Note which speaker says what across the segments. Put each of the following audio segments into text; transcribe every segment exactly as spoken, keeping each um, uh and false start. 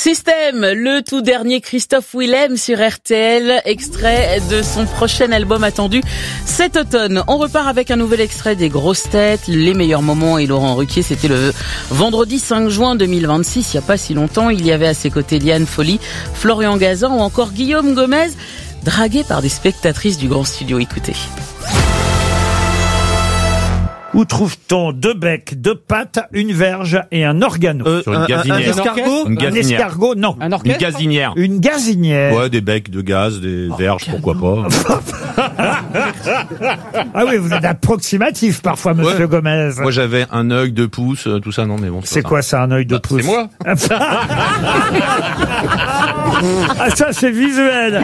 Speaker 1: Système, le tout dernier Christophe Willem sur R T L, extrait de son prochain album attendu cet automne. On repart avec un nouvel extrait des Grosses Têtes, les meilleurs moments et Laurent Ruquier. C'était le vendredi cinq juin deux mille vingt-six, il n'y a pas si longtemps. Il y avait à ses côtés Liane Folly, Florian Gazan ou encore Guillaume Gomez, dragué par des spectatrices du grand studio. Écoutez.
Speaker 2: Où trouve-t-on deux becs, deux pattes, une verge et un organo?
Speaker 3: Euh, Sur une gazinière.
Speaker 2: Un, un escargot?
Speaker 3: Une
Speaker 2: Un escargot, non.
Speaker 3: Un orchestre? Une gazinière.
Speaker 2: Une gazinière.
Speaker 3: Ouais, des becs de gaz, des oh, verges, pourquoi pas.
Speaker 2: Ah oui, vous êtes approximatif parfois, monsieur
Speaker 3: ouais.
Speaker 2: Gomez.
Speaker 3: Moi, j'avais un œil, deux pouces, tout ça, non, mais bon.
Speaker 2: C'est quoi ça, un œil, deux
Speaker 3: bah,
Speaker 2: pouces?
Speaker 3: C'est moi.
Speaker 2: Ah, ça, c'est visuel.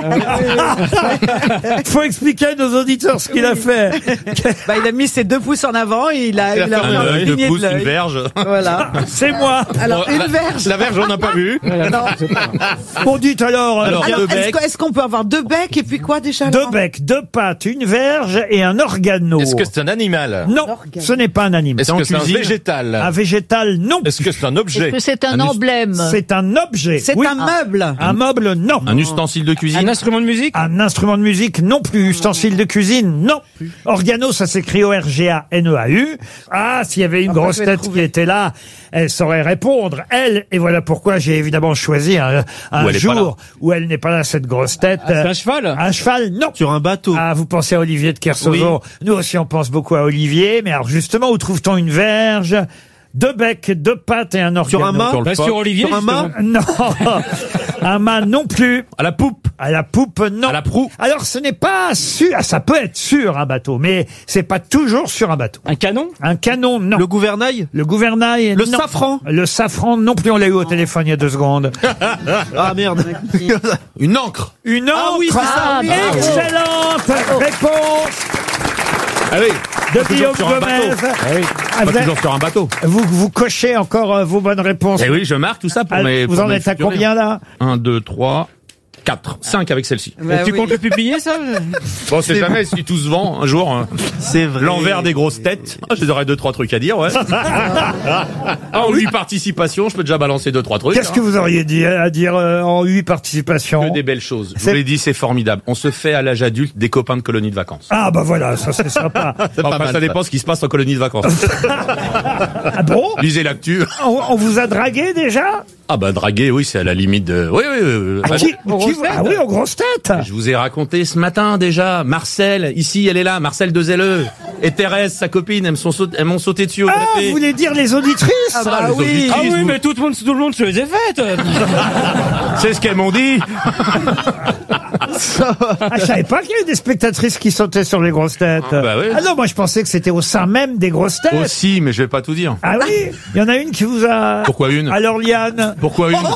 Speaker 2: Faut expliquer à nos auditeurs ce qu'il a fait.
Speaker 4: Bah, il a mis ses deux pouces en avant et il a,
Speaker 3: il a,
Speaker 4: il a
Speaker 3: fait un œil, deux pouces, une verge.
Speaker 4: Voilà.
Speaker 2: C'est moi.
Speaker 4: Alors,
Speaker 3: bon,
Speaker 4: une
Speaker 3: la,
Speaker 4: verge.
Speaker 3: La verge, on n'a pas vu.
Speaker 4: Non.
Speaker 2: Bon, dites alors.
Speaker 3: Alors,
Speaker 4: alors
Speaker 3: deux
Speaker 4: est-ce,
Speaker 3: becs.
Speaker 4: est-ce qu'on peut avoir deux becs et puis quoi déjà?
Speaker 2: Deux becs, deux pattes, une verge et un organo.
Speaker 5: Est-ce que c'est un animal?
Speaker 2: Non, ce n'est pas un animal.
Speaker 5: Est-ce que c'est un végétal?
Speaker 2: Un végétal, non.
Speaker 5: Est-ce que c'est un objet?
Speaker 6: Est-ce que c'est un,
Speaker 5: un
Speaker 6: emblème?
Speaker 2: C'est un objet.
Speaker 4: C'est
Speaker 2: oui.
Speaker 4: un meuble.
Speaker 2: Un meuble, non.
Speaker 3: Un ustensile de cuisine.
Speaker 5: Un instrument de musique?
Speaker 2: Un instrument de musique, non plus. Ustensile de cuisine, non. Organo, ça s'écrit O R G A N E A U. Ah, s'il y avait une
Speaker 4: Enfin,
Speaker 2: grosse tête qui était là, elle saurait répondre. Elle, et voilà pourquoi j'ai évidemment choisi un, un jour où elle n'est pas là, cette grosse tête.
Speaker 5: Ah, c'est un cheval?
Speaker 2: Un cheval, non.
Speaker 3: Sur un bateau.
Speaker 2: Ah, vous pensez à Olivier de Kersauzon. Oui. Nous aussi, on pense beaucoup à Olivier. Mais alors, justement, où trouve-t-on une verge? Deux becs, deux pattes et un organo.
Speaker 3: Sur un mât?
Speaker 5: Sur, bah, sur Olivier?
Speaker 3: Sur un mât?
Speaker 2: Non. Un mât non plus.
Speaker 3: À la poupe?
Speaker 2: À la poupe, non.
Speaker 3: À la proue?
Speaker 2: Alors, ce n'est pas sûr. Ah, ça peut être sur un bateau, mais c'est pas toujours sur un bateau.
Speaker 5: Un canon?
Speaker 2: Un canon, non.
Speaker 3: Le gouvernail?
Speaker 2: Le gouvernail,
Speaker 3: Le
Speaker 2: non.
Speaker 3: safran?
Speaker 2: Le safran, non plus. On l'a eu au téléphone il y a deux secondes.
Speaker 3: Ah merde. Une encre?
Speaker 2: Une encre.
Speaker 3: Ah oui, c'est ça.
Speaker 6: Ah,
Speaker 2: oui.
Speaker 6: bravo.
Speaker 2: Excellente réponse
Speaker 3: Ah oui.
Speaker 2: de Guillaume
Speaker 3: sur un
Speaker 2: Gomez.
Speaker 3: bateau. Ah oui.
Speaker 2: Ah,
Speaker 3: Pas
Speaker 2: vous,
Speaker 3: toujours sur un bateau.
Speaker 2: vous, vous cochez encore euh, vos bonnes réponses.
Speaker 3: Eh oui, je marque tout ça pour
Speaker 2: Ah,
Speaker 3: mes.
Speaker 2: vous
Speaker 3: pour
Speaker 2: en
Speaker 3: mes
Speaker 2: êtes à
Speaker 3: futurs
Speaker 2: combien là?
Speaker 3: Un, deux, trois, quatre, cinq avec celle-ci.
Speaker 4: Bah,
Speaker 5: tu
Speaker 4: oui.
Speaker 5: comptes le publier, ça?
Speaker 3: Bon, c'est jamais si tout se vend un jour. Hein.
Speaker 7: C'est vrai.
Speaker 3: L'envers des grosses têtes. Ah, j'aurais deux, trois trucs à dire, ouais. Ah, en huit participations, je peux déjà balancer deux, trois trucs.
Speaker 2: Qu'est-ce
Speaker 3: hein.
Speaker 2: que vous auriez dit à dire euh, en huit participations?
Speaker 3: Que des belles choses. Je
Speaker 2: C'est-
Speaker 3: vous l'ai dit, c'est formidable. On se fait à l'âge adulte des copains de colonies de vacances.
Speaker 2: Ah bah voilà, ça c'est sympa.
Speaker 3: Enfin,
Speaker 7: pas mal,
Speaker 3: ça
Speaker 7: ça.
Speaker 3: dépend ce qui se passe en colonie de vacances.
Speaker 2: Ah bon?
Speaker 3: Lisez l'actu.
Speaker 2: On, on vous a dragué déjà?
Speaker 3: Ah bah draguer, oui, c'est à la limite de. Oui, oui, oui.
Speaker 2: Ah,
Speaker 3: oui.
Speaker 2: qui,
Speaker 5: aux
Speaker 2: qui-
Speaker 5: grosses têtes.
Speaker 2: ah oui, aux grosses têtes.
Speaker 3: Je vous ai raconté ce matin déjà. Marcel, ici, elle est là. Marcel de Zelleux. Et Thérèse, sa copine, elles m'ont sauté, elles m'ont sauté dessus au
Speaker 2: Ah,
Speaker 3: café.
Speaker 2: vous voulez dire les auditrices?
Speaker 3: Ah,
Speaker 4: bah
Speaker 3: les
Speaker 4: oui.
Speaker 3: auditrices,
Speaker 5: Ah oui,
Speaker 3: vous-
Speaker 5: mais tout le monde, tout le monde se les a faites.
Speaker 3: C'est ce qu'elles m'ont dit.
Speaker 2: Ah, je savais pas qu'il y avait des spectatrices qui sautaient sur les grosses têtes.
Speaker 3: Ah, bah oui.
Speaker 2: Ah non, moi je pensais que c'était au sein même des grosses têtes.
Speaker 3: Aussi, mais je vais pas tout dire.
Speaker 2: Ah oui, il y en a une qui vous a...
Speaker 3: Pourquoi une?
Speaker 2: Alors Liane,
Speaker 3: Pourquoi une?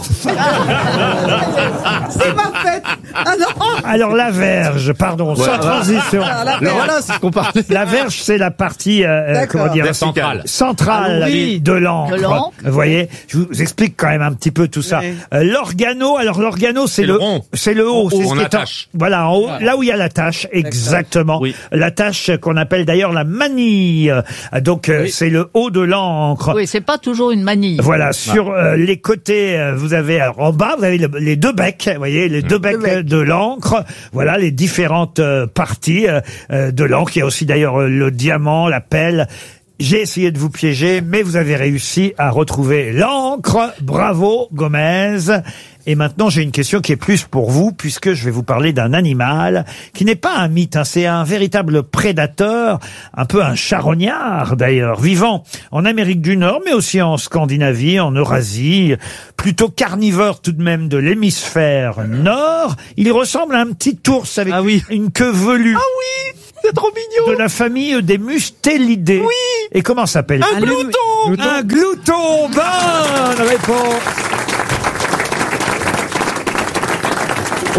Speaker 4: C'est ma fête. Ah non.
Speaker 2: alors la verge, pardon, sans transition.
Speaker 4: Ah, la
Speaker 7: Alors
Speaker 4: verge.
Speaker 7: voilà, c'est ce qu'on parlait.
Speaker 2: La verge, c'est la partie, euh,
Speaker 4: D'accord.
Speaker 2: comment dire,
Speaker 3: Verticale.
Speaker 2: centrale
Speaker 4: Ah oui.
Speaker 2: de l'encre.
Speaker 6: De l'encre.
Speaker 2: Vous voyez, je vous explique quand même un petit peu tout ça.
Speaker 4: Oui.
Speaker 2: Euh, l'organo, alors l'organo, c'est
Speaker 3: C'est
Speaker 2: le,
Speaker 3: le rond.
Speaker 2: c'est le haut,
Speaker 3: En
Speaker 2: c'est
Speaker 3: haut,
Speaker 2: ce
Speaker 3: on
Speaker 2: qui est en-
Speaker 3: attache.
Speaker 2: voilà, en haut, là où il y a la tâche, exactement.
Speaker 3: Oui.
Speaker 2: La tâche qu'on appelle d'ailleurs la manille. Euh, Donc euh, c'est le haut de l'encre.
Speaker 6: Oui, c'est pas toujours une manille.
Speaker 2: Voilà, sur euh, les côtés, euh, vous avez alors, en bas, vous avez le- les deux becs, vous voyez, les deux becs euh, de l'encre. Voilà les différentes euh, parties euh, euh, de l'encre. Il y a aussi d'ailleurs euh, le diamant, la pelle. J'ai essayé de vous piéger, mais vous avez réussi à retrouver l'encre. Bravo, Gomez. Et maintenant, j'ai une question qui est plus pour vous, puisque je vais vous parler d'un animal qui n'est pas un mythe, hein, c'est un véritable prédateur, un peu un charognard d'ailleurs, vivant en Amérique du Nord, mais aussi en Scandinavie, en Eurasie, plutôt carnivore tout de même de l'hémisphère nord. Il ressemble à un petit ours avec
Speaker 7: Ah oui.
Speaker 2: une queue velue.
Speaker 7: Ah oui, c'est trop mignon.
Speaker 2: De la famille des mustélidés. Oui. Et comment s'appelle
Speaker 7: Un glouton.
Speaker 2: Un glouton. Bonne réponse.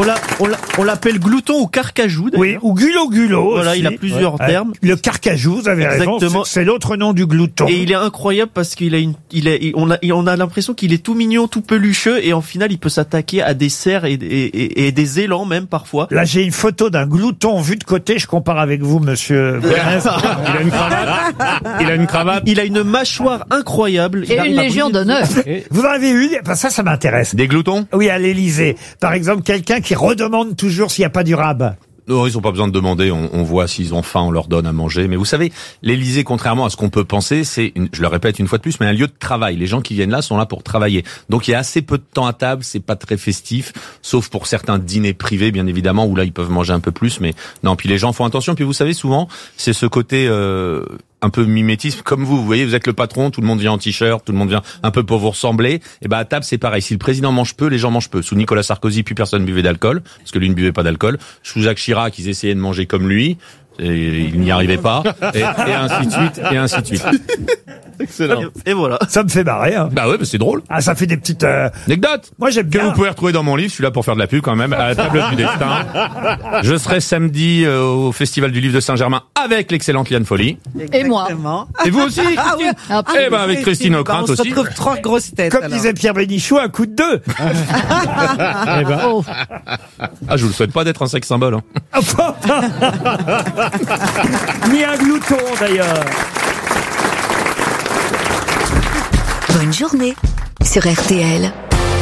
Speaker 7: On l'a, on l'a, on l'appelle glouton ou carcajou.
Speaker 2: Oui, ou gulo-gulo.
Speaker 7: Voilà,
Speaker 2: aussi.
Speaker 7: il a plusieurs
Speaker 2: Ouais.
Speaker 7: termes.
Speaker 2: Le carcajou, vous avez raison,
Speaker 7: Exactement.
Speaker 2: c'est c'est l'autre nom du glouton.
Speaker 7: Et il est incroyable parce qu'il a une, il est, on a, on a l'impression qu'il est tout mignon, tout pelucheux, et en final, il peut s'attaquer à des cerfs et, et, et, et des élans même parfois.
Speaker 2: Là, j'ai une photo d'un glouton vu de côté. Je compare avec vous, monsieur. Berens.
Speaker 3: Il a une cravate. Il a une cravate.
Speaker 7: Il a une mâchoire incroyable. Il
Speaker 6: Et
Speaker 7: arrive
Speaker 6: une
Speaker 7: à
Speaker 6: légion
Speaker 7: briser-
Speaker 6: d'honneur.
Speaker 2: Vous en avez eu? Ben, ça, ça m'intéresse.
Speaker 3: Des gloutons?
Speaker 2: Oui, à l'Élysée. Par exemple, quelqu'un qui redemande toujours s'il n'y a pas du rab.
Speaker 3: Non, ils ont pas besoin de demander. On, on voit s'ils ont faim, on leur donne à manger. Mais vous savez, l'Élysée, contrairement à ce qu'on peut penser, c'est, une, je le répète une fois de plus, mais un lieu de travail. Les gens qui viennent là sont là pour travailler. Donc il y a assez peu de temps à table. C'est pas très festif, sauf pour certains dîners privés, bien évidemment, où là ils peuvent manger un peu plus. Mais non, puis les gens font attention. Puis vous savez, souvent, c'est ce côté euh, un peu mimétisme, comme vous. Vous voyez, vous êtes le patron, tout le monde vient en t-shirt, tout le monde vient un peu pour vous ressembler. Et ben à table, c'est pareil. Si le président mange peu, les gens mangent peu. Sous Nicolas Sarkozy, plus personne buvait d'alcool, parce que lui ne buvait pas d'alcool. Sous Jacques Chirac, ils essayaient de manger comme lui. Et il n'y arrivait pas. Et, et ainsi de suite, et ainsi de suite.
Speaker 7: Excellent. Et voilà.
Speaker 2: Ça me fait marrer. Hein.
Speaker 3: Bah ouais, bah c'est drôle.
Speaker 2: Ah, ça fait des petites... Euh...
Speaker 3: Anecdote.
Speaker 2: Moi, j'aime
Speaker 3: Que
Speaker 2: bien.
Speaker 3: vous pouvez retrouver dans mon livre, celui-là pour faire de la pub quand même, à la table du destin. Je serai samedi euh, au Festival du Livre de Saint-Germain avec l'excellente Liane Folly.
Speaker 6: Et moi.
Speaker 4: Exactement.
Speaker 3: Et vous aussi, Christine?
Speaker 4: Ah ouais.
Speaker 6: Ah,
Speaker 3: Eh ben avec Christine Ockrent
Speaker 4: On se
Speaker 3: aussi.
Speaker 4: retrouve trois grosses têtes.
Speaker 2: Comme
Speaker 4: alors.
Speaker 2: disait Pierre Bénichou, un coup de deux.
Speaker 3: Eh ben.
Speaker 6: oh.
Speaker 3: Ah, je vous le souhaite pas d'être un sexe symbole. Hein.
Speaker 2: Ni un glouton, d'ailleurs.
Speaker 8: Bonne journée sur R T L.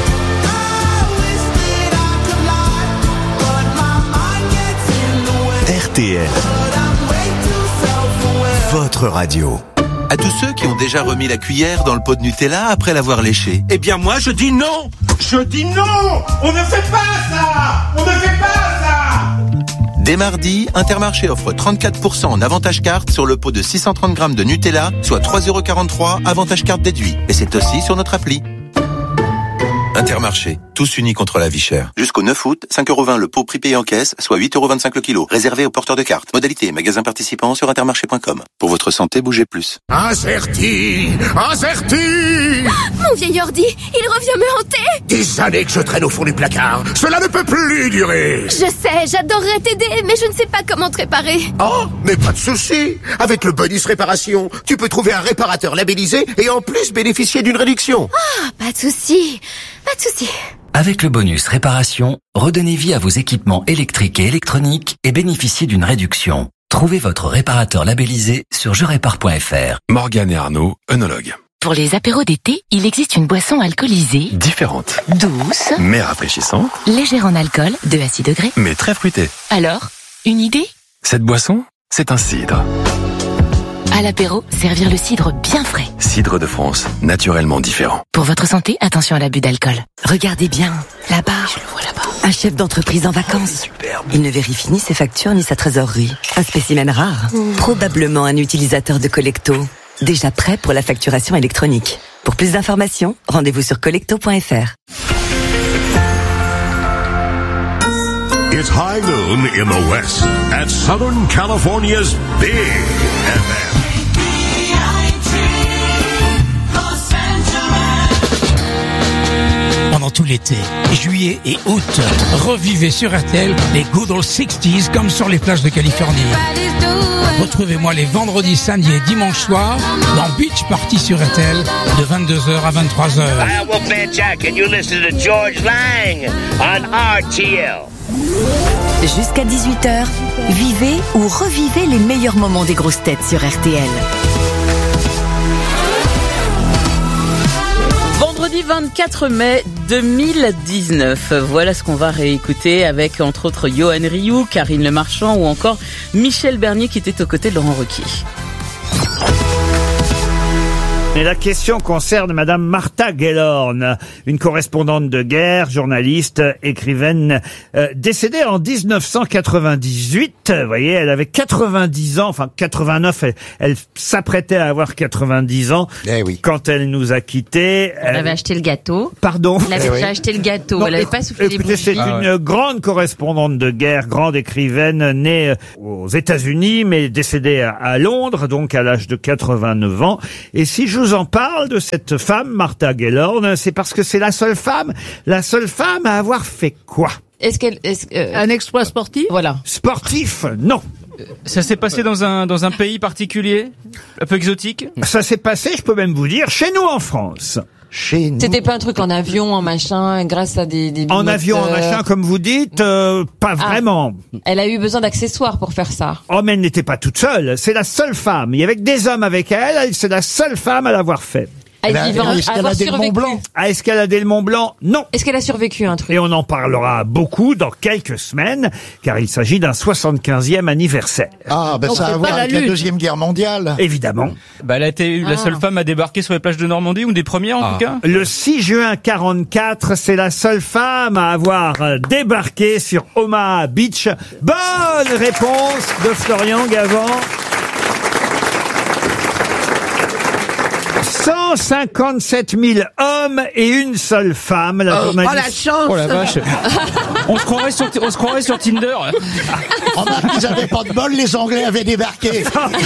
Speaker 9: R T L, votre radio.
Speaker 10: À tous ceux qui ont déjà remis la cuillère dans le pot de Nutella après l'avoir léché.
Speaker 11: Eh bien moi je dis non. Je dis non. On ne fait pas ça. On ne fait pas ça.
Speaker 10: Dès mardi, Intermarché offre trente-quatre pour cent en avantage carte sur le pot de six cent trente grammes de Nutella, soit trois euros quarante-trois, avantage carte déduit. Et c'est aussi sur notre appli. Intermarché, tous unis contre la vie chère. Jusqu'au neuf août, cinq euros vingt le pot prix payé en caisse, soit huit euros vingt-cinq le kilo. Réservé aux porteurs de cartes. Modalité, magasin participant sur intermarché point com. Pour votre santé, bougez plus.
Speaker 11: Incerti. Incerti.
Speaker 12: Mon vieil ordi, il revient me hanter.
Speaker 11: Des années que je traîne au fond du placard. Cela ne peut plus durer.
Speaker 12: Je sais, j'adorerais t'aider, mais je ne sais pas comment te réparer.
Speaker 11: Oh, mais pas de souci. Avec le bonus réparation, tu peux trouver un réparateur labellisé et en plus bénéficier d'une réduction.
Speaker 12: Ah, pas de souci. Pas de souci.
Speaker 13: Avec le bonus réparation, redonnez vie à vos équipements électriques et électroniques et bénéficiez d'une réduction. Trouvez votre réparateur labellisé sur je répare point f r.
Speaker 14: Morgane et Arnaud, œnologues.
Speaker 15: Pour les apéros d'été, il existe une boisson alcoolisée,
Speaker 14: Différente,
Speaker 15: douce,
Speaker 14: mais rafraîchissante,
Speaker 15: légère en alcool, deux à six degrés.
Speaker 14: mais très fruitée.
Speaker 15: Alors, une idée?
Speaker 14: Cette boisson, c'est un cidre.
Speaker 15: À l'apéro, servir le cidre bien frais.
Speaker 14: Cidre de France, naturellement différent.
Speaker 15: Pour votre santé, attention à l'abus d'alcool.
Speaker 8: Regardez bien, là-bas. Je le vois là-bas. Un chef d'entreprise en vacances. Il ne vérifie ni ses factures ni sa trésorerie. Un spécimen rare.
Speaker 12: Mmh.
Speaker 8: Probablement un utilisateur de Collecto. Déjà prêt pour la facturation électronique. Pour plus d'informations, rendez-vous sur collecto point f r.
Speaker 16: It's high noon in the West at Southern California's Big F M.
Speaker 17: Pendant tout l'été, juillet et août, revivez sur R T L les Good Old sixties comme sur les plages de Californie. Retrouvez-moi les vendredis, samedis et dimanches soirs dans Beach Party sur R T L de vingt-deux heures à vingt-trois heures.
Speaker 18: Hi, Wolfman Jack, and you listen to George Lang on R T L.
Speaker 8: Jusqu'à dix-huit heures, vivez ou revivez les meilleurs moments des grosses têtes sur R T L.
Speaker 1: Vendredi vingt-quatre mai deux mille dix-neuf. Voilà ce qu'on va réécouter avec entre autres Johan Rioux, Karine Le Marchand ou encore Michel Bernier qui était aux côtés de Laurent Ruquier.
Speaker 2: Et la question concerne Madame Martha Gellhorn, une correspondante de guerre, journaliste, écrivaine, euh, décédée en dix-neuf cent quatre-vingt-dix-huit. Vous voyez, elle avait quatre-vingt-dix ans, enfin quatre-vingt-neuf, elle, elle s'apprêtait à avoir quatre-vingt-dix ans
Speaker 19: eh oui.
Speaker 2: quand elle nous a quittés.
Speaker 6: Elle avait acheté le gâteau.
Speaker 2: Pardon.
Speaker 6: Elle avait
Speaker 2: Eh
Speaker 6: déjà
Speaker 2: oui.
Speaker 6: acheté le gâteau.
Speaker 2: Non,
Speaker 6: Elle n'avait
Speaker 2: éc-
Speaker 6: pas soufflé les
Speaker 2: écoutez,
Speaker 6: bougies.
Speaker 2: c'est une grande correspondante de guerre, grande écrivaine, née aux États-Unis, mais décédée à, à Londres, donc à l'âge de quatre-vingt-neuf ans. Et si je vous en parle de cette femme, Martha Gellhorn, c'est parce que c'est la seule femme, la seule femme à avoir fait quoi?
Speaker 6: Est-ce qu'elle, est-ce, euh,
Speaker 4: Un exploit sportif?
Speaker 6: Voilà.
Speaker 2: Sportif, non.
Speaker 5: Ça s'est passé dans un dans un pays particulier, un peu exotique.
Speaker 2: Ça s'est passé, je peux même vous dire, chez nous en France.
Speaker 9: Chez nous.
Speaker 6: C'était pas un truc en avion, en machin, grâce à des, des
Speaker 2: En avion, en
Speaker 6: bimoteurs.
Speaker 2: machin, comme vous dites, euh, pas
Speaker 6: Ah.
Speaker 2: vraiment.
Speaker 6: Elle a eu besoin d'accessoires pour faire ça.
Speaker 2: Oh, mais elle n'était pas toute seule. C'est la seule femme. Il y avait que des hommes avec elle. Elle, c'est la seule femme à l'avoir fait.
Speaker 6: Elle
Speaker 9: a-
Speaker 6: vivait en-
Speaker 9: est-ce qu'elle
Speaker 6: avoir
Speaker 9: a des
Speaker 6: survécu.
Speaker 9: Mont Blanc
Speaker 2: À escalader le Mont Blanc, non.
Speaker 6: Est-ce qu'elle a survécu un truc?
Speaker 2: Et on en parlera beaucoup dans quelques semaines, car il s'agit d'un soixante-quinzième anniversaire.
Speaker 9: Ah, ben
Speaker 4: Donc,
Speaker 9: ça a
Speaker 4: c'est
Speaker 9: à voir
Speaker 4: pas la
Speaker 9: avec la
Speaker 4: lutte.
Speaker 9: Deuxième Guerre mondiale.
Speaker 2: Évidemment.
Speaker 5: Bah, elle a été la
Speaker 6: Ah.
Speaker 5: seule femme à débarquer sur les plages de Normandie, ou des premières en
Speaker 3: Ah.
Speaker 5: tout cas.
Speaker 2: Le six juin quarante-quatre, c'est la seule femme à avoir euh, débarqué sur Omaha Beach. Bonne réponse de Florian Gavant. cent cinquante-sept mille hommes et une seule femme. La
Speaker 4: Oh,
Speaker 2: journaliste-
Speaker 4: la chance!
Speaker 5: Oh la vache. on se croirait sur on se croirait sur Tinder.
Speaker 9: Remarque, ils avaient pas de bol, les Anglais avaient débarqué.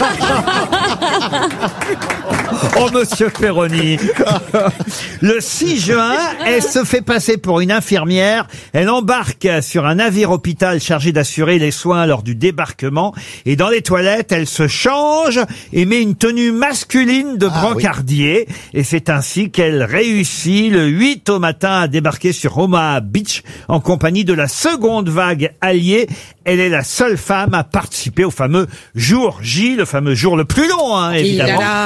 Speaker 2: Oh, monsieur Perroni. Le six juin, elle se fait passer pour une infirmière. Elle embarque sur un navire hôpital chargé d'assurer les soins lors du débarquement. Et dans les toilettes, elle se change et met une tenue masculine de
Speaker 9: Ah,
Speaker 2: brancardier. Et c'est ainsi qu'elle réussit le huit au matin à débarquer sur Omaha Beach en compagnie de la seconde vague alliée. Elle est la seule femme à participer au fameux jour J, le fameux jour le plus long, hein, évidemment.